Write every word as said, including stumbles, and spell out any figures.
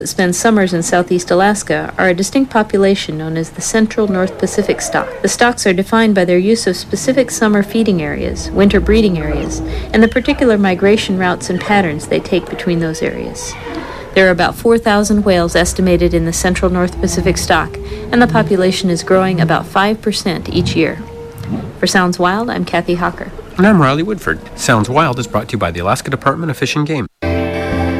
that spend summers in southeast Alaska are a distinct population known as the Central North Pacific stock. The stocks are defined by their use of specific summer feeding areas, winter breeding areas, and the particular migration routes and patterns they take between those areas. There are about four thousand whales estimated in the Central North Pacific stock, and the population is growing about five percent each year. For Sounds Wild, I'm Kathy Hawker. And I'm Riley Woodford. Sounds Wild is brought to you by the Alaska Department of Fish and Game.